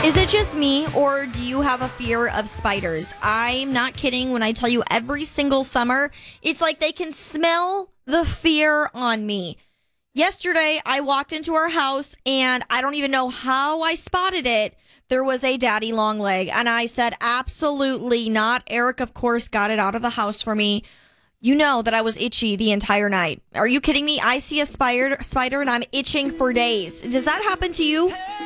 Is it just me, or do you have a fear of spiders? I'm not kidding when I tell you every single summer, it's like they can smell the fear on me. Yesterday, I walked into our house, and I don't even know how I spotted it. There was a daddy long leg, and I said, absolutely not. Eric, of course, got it out of the house for me. You know that I was itchy the entire night. Are you kidding me? I see a spider and I'm itching for days. Does that happen to you?